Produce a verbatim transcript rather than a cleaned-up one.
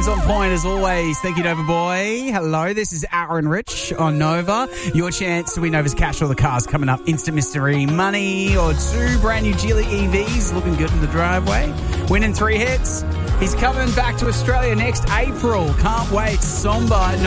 Times on point as always. Thank you, Nova Boy. Hello, this is Aaron Rich on Nova. Your chance to win Nova's cash or the cars coming up. Instant mystery money or two brand new Geely E Vs looking good in the driveway. Winning three hits. He's coming back to Australia next April. Can't wait. Somba.